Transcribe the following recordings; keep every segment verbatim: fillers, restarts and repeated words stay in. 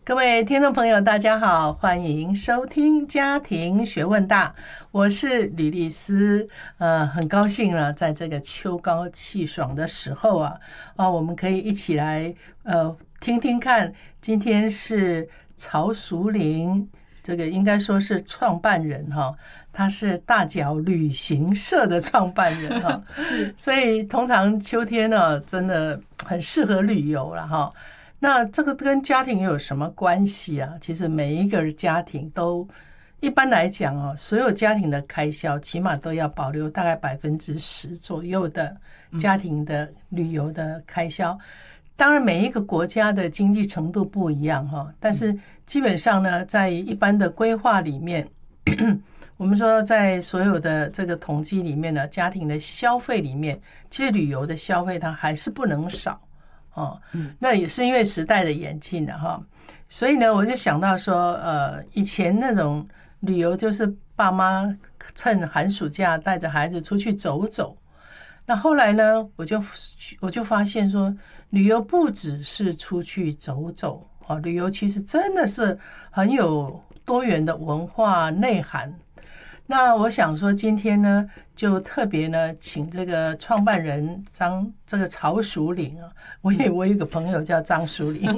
各位听众朋友大家好，欢迎收听家庭学问大，我是吕丽丝。呃，很高兴了，在这个秋高气爽的时候啊，啊，我们可以一起来呃听听看。今天是曹淑玲，这个应该说是创办人哈，他是大脚旅行社的创办人哈， 是， 所以通常秋天呢，真的很适合旅游了哈。那这个跟家庭有什么关系啊？其实每一个家庭都，一般来讲哦，所有家庭的开销起码都要保留大概百分之十左右的家庭的旅游的开销。当然，每一个国家的经济程度不一样哈，但是基本上呢，在一般的规划里面，我们说在所有的这个统计里面呢，家庭的消费里面，其实旅游的消费它还是不能少。哦，那也是因为时代的演进了哈，所以呢，我就想到说，呃，以前那种旅游就是爸妈趁寒暑假带着孩子出去走走，那后来呢，我就我就发现说，旅游不只是出去走走，哦，旅游其实真的是很有多元的文化内涵。那我想说，今天呢，就特别呢，请这个创办人张这个曹淑玲啊，我也我有一个朋友叫张淑玲，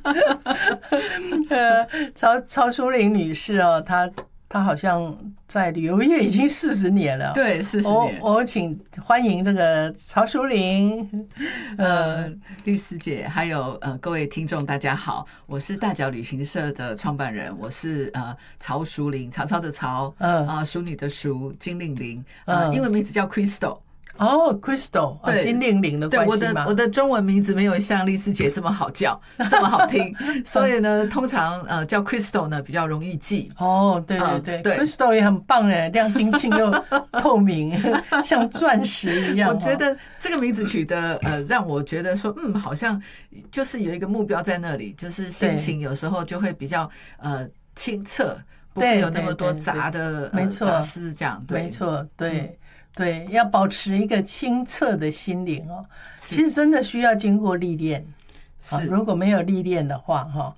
呃，曹曹淑玲女士哦，她她好像在旅游业已经四十年了， 对，四十年。 我我请欢迎这个曹淑玲， 呃，丽丝姐，还有呃各位听众，大家好，我是大脚旅行社的创办人，我是呃曹淑玲，曹操的曹，嗯啊、呃，淑女的淑，金玲玲，呃，英文名字叫 Crystal。 哦 ，Crystal， 对，金玲玲的关系吗？ 对，我的我的中文名字没有像丽丝姐这么好叫，这么好听，所以呢，通常呃叫 Crystal 呢比较容易记。 哦，对对对， 嗯、对 ，Crystal 也很棒哎，亮晶晶又透明，像钻石一样。 我觉得这个名字取得呃，让我觉得说，嗯，好像就是有一个目标在那里，就是心情有时候就会比较呃清澈，不会有那么多杂的没错杂思这样。对， 没错，对。嗯对，要保持一个清澈的心灵哦，其实真的需要经过历练。如果没有历练的话，哈。